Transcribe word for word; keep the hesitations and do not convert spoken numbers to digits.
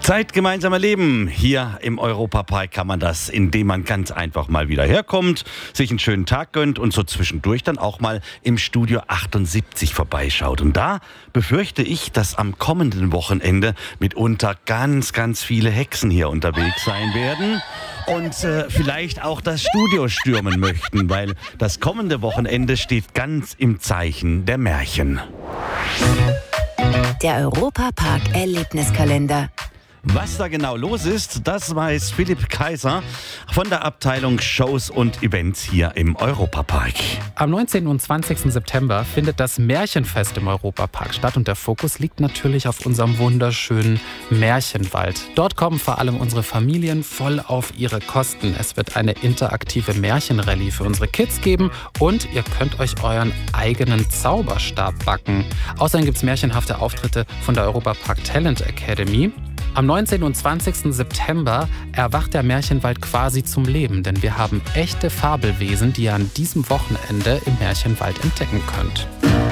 Zeit gemeinsamer Leben. Hier im Europapark kann man das, indem man ganz einfach mal wieder herkommt, sich einen schönen Tag gönnt und so zwischendurch dann auch mal im Studio achtundsiebzig vorbeischaut. Und da befürchte ich, dass am kommenden Wochenende mitunter ganz, ganz viele Hexen hier unterwegs sein werden und äh, vielleicht auch das Studio stürmen möchten, weil das kommende Wochenende steht ganz im Zeichen der Märchen. Der Europapark-Erlebniskalender. Was da genau los ist, das weiß Philipp Kaiser von der Abteilung Shows und Events hier im Europapark. Am neunzehnten und zwanzigsten September findet das Märchenfest im Europapark statt und der Fokus liegt natürlich auf unserem wunderschönen Märchenwald. Dort kommen vor allem unsere Familien voll auf ihre Kosten. Es wird eine interaktive Märchenrallye für unsere Kids geben und ihr könnt euch euren eigenen Zauberstab backen. Außerdem gibt es märchenhafte Auftritte von der Europapark Talent Academy. Am neunzehnten und zwanzigsten September erwacht der Märchenwald quasi zum Leben, denn wir haben echte Fabelwesen, die ihr an diesem Wochenende im Märchenwald entdecken könnt.